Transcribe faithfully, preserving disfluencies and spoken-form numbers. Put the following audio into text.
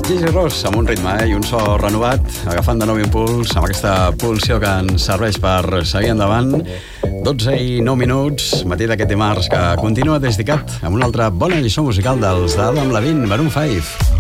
Gigi Ross, amb un ritme eh, i un so renovat, agafant de nou impuls, amb aquesta pulsió que ens serveix per seguir endavant. dotze i nou minuts, matí d'aquest dimarts que continua dedicat amb una altra bona lliçó musical dels d'Adam Levine, Maroon five.